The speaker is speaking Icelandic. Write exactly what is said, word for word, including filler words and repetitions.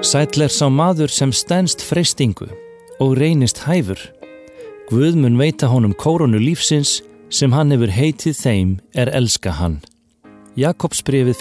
Sæll er sá maður sem stenst freistingu og reynist hæfur. Guð mun veita honum kórónu lífsins sem hann hefur heitið þeim er elska hann. Jakobsbréfið